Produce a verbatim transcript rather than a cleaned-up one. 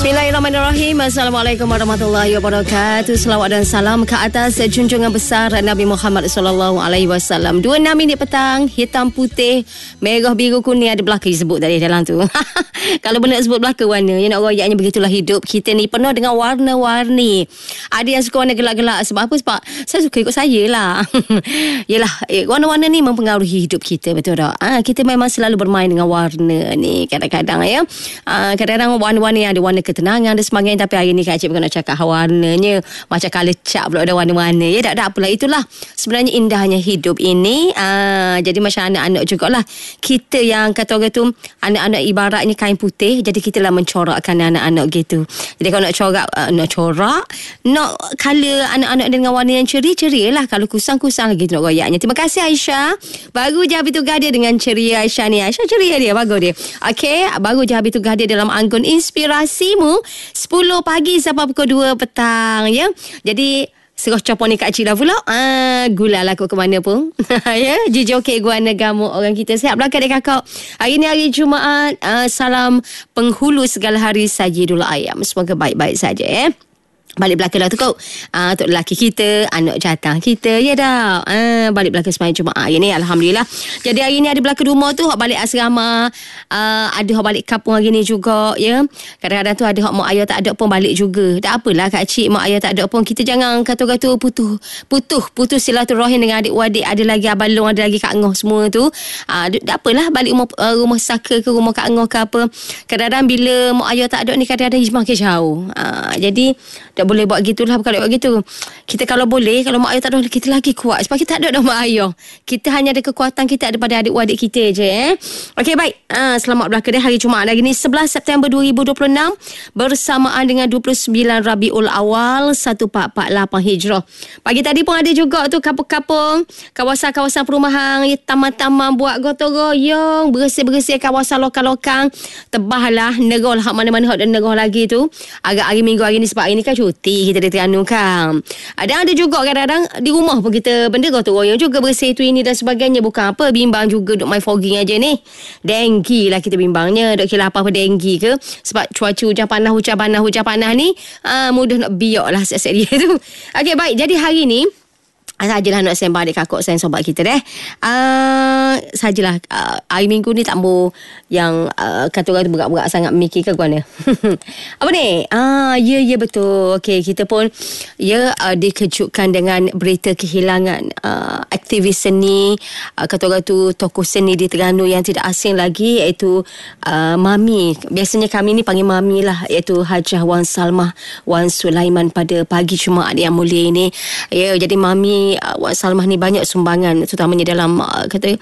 Bismillahirrahmanirrahim. Assalamualaikum warahmatullahi wabarakatuh. Selawat dan salam ke atas junjungan besar Nabi Muhammad sallallahu alaihi wasallam. dua puluh enam minit petang, hitam putih, merah biru kuning ada belaka disebut tadi dalam tu. Kalau benar sebut belaka warna, ya nak royaknya begitulah hidup kita ni penuh dengan warna-warni. Ada yang suka warna gelap-gelap. Sebab apa? Sebab saya suka ikut saya lah. Yelah, eh, warna-warna ni mempengaruhi hidup kita, betul tak? Ah, kita memang selalu bermain dengan warna ni kadang-kadang ya. Ah, kadang-kadang warna-warna yang ada warna ketenangan dan sebagainya. Tapi hari ni Kak Cik bukan nak cakap warnanya macam colour chart pula ada warna-warna ya. Tak ada apalah, itulah sebenarnya indahnya hidup ini. Aa, jadi macam anak-anak jugalah, kita yang kata orang tu anak-anak ibaratnya kain putih, jadi kita lah mencorakkan anak-anak gitu. Jadi kalau nak corak uh, nak corak nak colour anak-anak dengan warna yang ceria-ceria lah. Kalau kusang-kusang lagi nak royaknya. Terima kasih Aisyah, baru je habis tugas dia dengan ceria. Aisyah ni Aisyah ceria dia, bagus dia. Okey, baru je habis tugas dia dalam anggun inspirasi sepuluh pagi sampai pukul dua petang ya. Jadi serah copon ni Kak Cik dah pula. Ah, gula lah kau ke mana pun. Ya, jujur okey guana gamuk orang kita. Siap belakang dek kakak. Hari ni hari Jumaat. Ah, salam penghulu segala hari Sajidul Ayam. Semoga baik-baik saja ya. Balik belakang lah tu kau. Ah, untuk lelaki kita, anak jatah kita, ya dah. Ah, balik belakang sembahyang Jumaat hari ni, alhamdulillah. Jadi hari ni ada belakang rumah tu hak balik asrama, ah, ada hak balik kampung hari ni juga, ya. Kadang-kadang tu ada hak mak ayah tak ada pun balik juga. Tak apalah Kak Cik, mak ayah tak ada pun kita jangan kata-kata putus, putus, putus silaturahim dengan adik-adik. Ada lagi abang long, ada lagi Kak Ngoh semua tu. Ah, tak apalah balik rumah, uh, rumah Saka ke rumah Kak Ngoh ke apa. Kadang-kadang bila mak ayah tak ada ni kadang-kadang makin jauh. Ah, jadi tak boleh buat gitulah. Kalau buat gitu, kita kalau boleh, kalau mak ayah tak ada, kita lagi kuat sebab kita tak ada dah mak ayah. Kita hanya ada kekuatan kita daripada adik-adik kita je eh. Okey, baik. Ah, selamat belaka dia hari Jumaat hari ni sebelas September dua ribu dua puluh enam bersamaan dengan dua puluh sembilan Rabiul Awal seribu empat ratus empat puluh lapan Hijrah. Pagi tadi pun ada juga tu kampung-kampung, kawasan-kawasan perumahan, ya, taman-taman buat gotong royong, bersih-bersih kawasan lokal-lokal. Tebahlah nerol hak mana-mana hak dan nerol lagi tu. Agak hari Minggu hari ni sebab hari ni kan cuti kita di Terengganu kan. Ada ada juga kadang-kadang di rumah pun kita benda gotong royong juga, bersih tu ini dan sebagainya. Bukan apa, bimbang juga duk main fogging aja ni. Dengki lah kita bimbangnya. Duk kira apa-apa dengki ke. Sebab cuaca hujan panas, hujan panas, hujan panas ni aa, mudah nak biak lah siap-siap dia tu. Okey, baik. Jadi hari ni sajalah nak sembang adik kakak sayang sobat kita deh. Uh, sajalah uh, hari Minggu ni tak mau yang uh, kata orang tu berat-berat sangat mikir ke guana. Apa ni? Ah, ya ya betul. Okey, kita pun ya uh, dikejutkan dengan berita kehilangan uh, aktivis seni, uh, kata orang tu tokoh seni di Terengganu yang tidak asing lagi, iaitu uh, Mami. Biasanya kami ni panggil Mami lah, iaitu Hajah Wan Salmah Wan Sulaiman pada pagi Jumaat yang mulia ini. Ya, jadi Mami Uh, Wan Salmah ni banyak sumbangan terutamanya dalam uh, kata